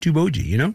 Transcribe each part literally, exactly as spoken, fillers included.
YouTube O G, you know?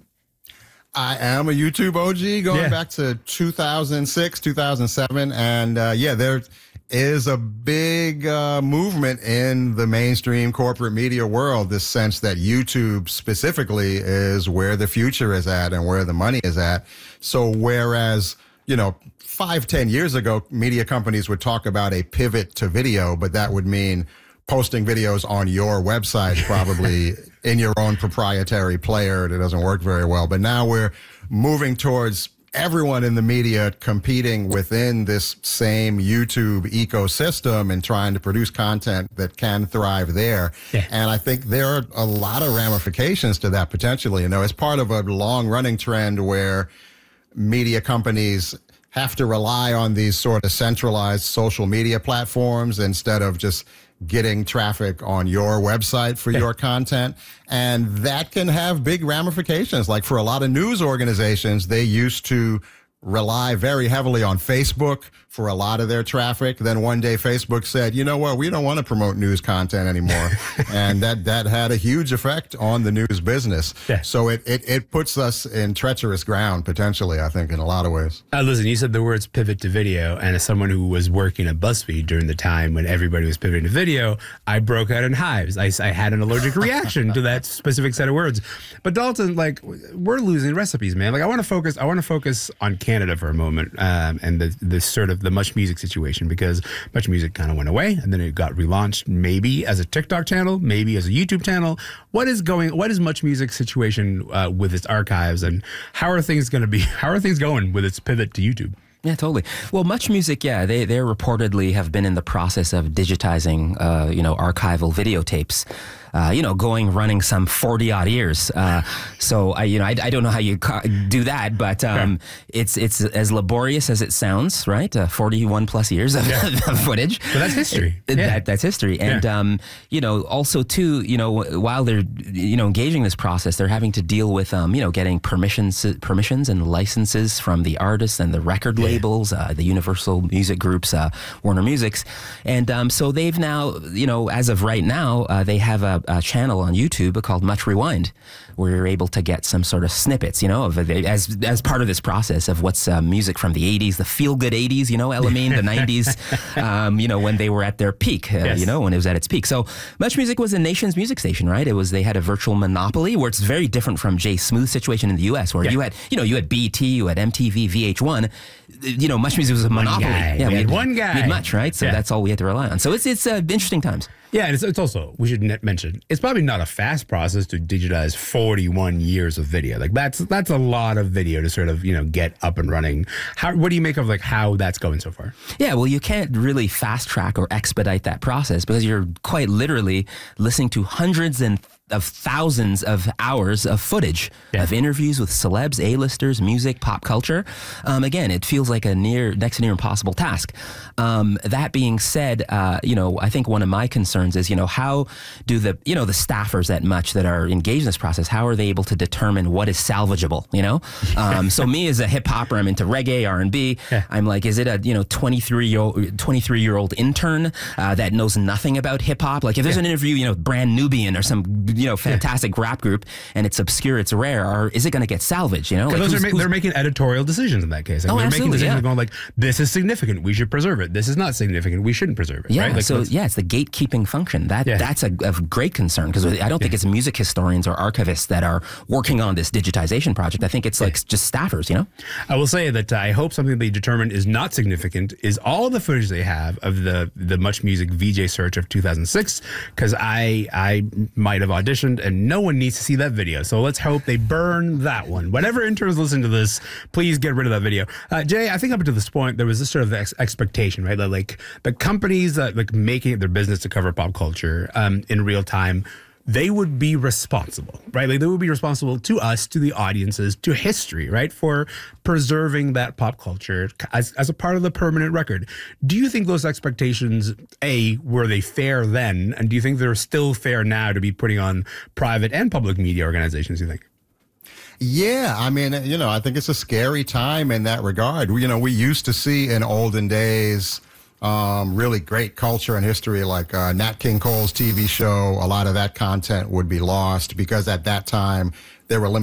I am a YouTube O G going Yeah. back to two thousand six, two thousand seven. And uh, yeah, there is a big uh, movement in the mainstream corporate media world, this sense that YouTube specifically is where the future is at and where the money is at. So whereas, you know, five, ten years ago, media companies would talk about a pivot to video, but that would mean posting videos on your website, probably in your own proprietary player that doesn't work very well. But now we're moving towards everyone in the media competing within this same YouTube ecosystem and trying to produce content that can thrive there. Yeah. And I think there are a lot of ramifications to that potentially. You know, it's part of a long running trend where media companies have to rely on these sort of centralized social media platforms instead of just getting traffic on your website for your content. And that can have big ramifications. Like for a lot of news organizations, they used to rely very heavily on Facebook for a lot of their traffic. Then one day Facebook said, you know what, we don't want to promote news content anymore. And that, that had a huge effect on the news business. Yeah. So it, it, it puts us in treacherous ground, potentially, I think, in a lot of ways. Uh, listen, you said the words pivot to video, and as someone who was working at BuzzFeed during the time when everybody was pivoting to video, I broke out in hives. I, I had an allergic reaction to that specific set of words. But Dalton, like, we're losing recipes, man. Like, I want to focus. I want to focus on Canada for a moment, um, and the the sort of the Much Music situation, because Much Music kind of went away, and then it got relaunched, maybe as a TikTok channel, maybe as a YouTube channel. What is going? What is Much Music situation uh, with its archives, and how are things going to be? How are things going with its pivot to YouTube? Yeah, totally. Well, Much Music, yeah, they they reportedly have been in the process of digitizing, uh, you know, archival videotapes. Uh, you know, going running some forty odd years. Uh, so I, you know, I, I don't know how you ca- do that, but um, yeah. it's it's as laborious as it sounds, right? Uh, forty-one plus years of, yeah. of footage. So that's history. It, yeah. that, that's history. And yeah. um, you know, also too, you know, while they're you know engaging this process, they're having to deal with um, you know, getting permissions permissions and licenses from the artists and the record yeah. labels, uh, the Universal Music Groups, uh, Warner Music's, and um, so they've now, you know, as of right now, uh, they have a A channel on YouTube called Much Rewind, where you're able to get some sort of snippets, you know, of as as part of this process of what's uh, music from the eighties, the feel-good eighties, you know, Elamine, the nineties, um, you know, when they were at their peak, uh, yes. you know, when it was at its peak. So Much Music was a nation's music station, right? It was, they had a virtual monopoly, where it's very different from Jay Smooth's situation in the U S, where yeah. you had, you know, you had B E T, you had M T V, V H one, you know, Much Music was a monopoly. One guy. Yeah, we, we had had one guy. We had Much, right? So yeah. that's all we had to rely on. So it's it's uh, interesting times. Yeah, and it's, it's also, we should net mention, it's probably not a fast process to digitize forty-one years of video. Like that's that's a lot of video to sort of, you know, get up and running. How, what do you make of like how that's going so far? Yeah, well, you can't really fast track or expedite that process because you're quite literally listening to hundreds and of thousands of hours of footage yeah. of interviews with celebs, A-listers, music, pop culture. Um, again, it feels like a near, next to near impossible task. Um, that being said, uh, you know, I think one of my concerns is, you know, how do the, you know, the staffers at Much that are engaged in this process, how are they able to determine what is salvageable, you know? Um, so me as a hip hopper, I'm into reggae, R and B. Yeah. I'm like, is it a, you know, twenty-three year old, twenty-three year old intern uh, that knows nothing about hip hop? Like if there's yeah. an interview, you know, Brand Nubian or some, you know, fantastic yeah. rap group, and it's obscure, it's rare, or is it going to get salvaged, you know? Like those are ma- they're making editorial decisions in that case. Like oh, they're making decisions yeah. going like, this is significant, we should preserve it. This is not significant, we shouldn't preserve it. Yeah, right? Like, so yeah, it's the gatekeeping function. That yeah. That's a, a great concern, because I don't think yeah. it's music historians or archivists that are working on this digitization project. I think it's like yeah. just staffers, you know? I will say that uh, I hope something they determine is not significant is all the footage they have of the the Much Music V J search of two thousand six, because I, I might have auditioned and no one needs to see that video. So let's hope they burn that one. Whatever interns listen to this, please get rid of that video. Uh, Jay, I think up to this point, there was this sort of ex- expectation, right? That like the companies that like making it their business to cover pop culture um, in real time, they would be responsible, right? Like they would be responsible to us, to the audiences, to history, right? For preserving that pop culture as, as a part of the permanent record. Do you think those expectations, A, were they fair then? And do you think they're still fair now to be putting on private and public media organizations, you think? Yeah, I mean, you know, I think it's a scary time in that regard. You know, we used to see in olden days Um, really great culture and history, like uh, Nat King Cole's T V show. A lot of that content would be lost because at that time there were limitations